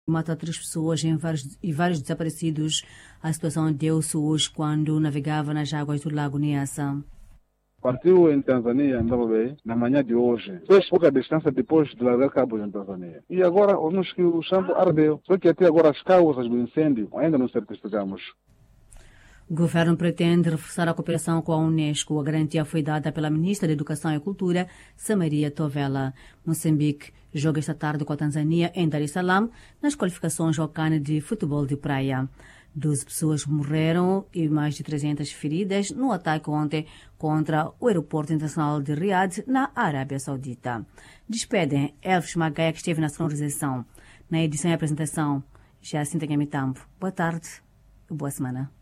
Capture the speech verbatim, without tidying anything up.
Mata três pessoas em vários, e vários desaparecidos. A situação deu-se hoje quando navegava nas águas do Lago Nyasa. Partiu em Tanzânia, andava bem, na manhã de hoje. Fez pouca distância depois de largar cabos em Tanzânia. E agora ouvimos que o champo ardeu. Só que até agora as causas do incêndio ainda não certificamos. O governo pretende reforçar a cooperação com a Unesco. A garantia foi dada pela ministra da Educação e Cultura, Samaria Tovela. Moçambique joga esta tarde com a Tanzânia em Dar es Salaam nas qualificações ao CAN de futebol de praia. doze pessoas morreram e mais de trezentas feridas no ataque ontem contra o aeroporto internacional de Riad, na Arábia Saudita. Despedem Elvis Magaia, que esteve na sonorização. Na edição e apresentação, Jacinta Gamitambo. Boa tarde e boa semana.